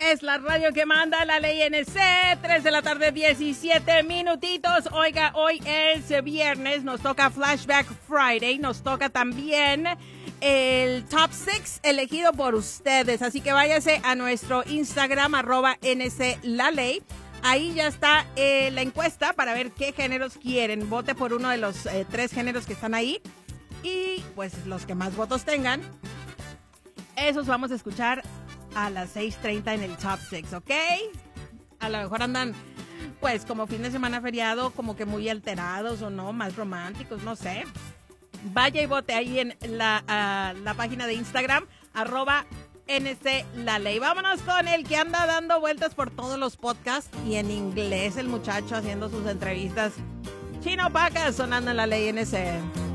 Es la radio que manda la ley NC, 3 de la tarde, 17 minutitos. Oiga, hoy es viernes, nos toca Flashback Friday, nos toca también el Top 6 elegido por ustedes. Así que váyase a nuestro Instagram, @NC La Ley. Ahí ya está la encuesta para ver qué géneros quieren. Vote por uno de los 3 géneros que están ahí. Y pues los que más votos tengan, esos vamos a escuchar a las 6:30 en el Top 6, ¿ok? A lo mejor andan, pues, como fin de semana feriado, como que muy alterados o no, más románticos, no sé. Vaya y vote ahí en la página de Instagram, @NC La Ley. Vámonos con el que anda dando vueltas por todos los podcasts y en inglés el muchacho haciendo sus entrevistas. Chino Pacas sonando en la ley NC.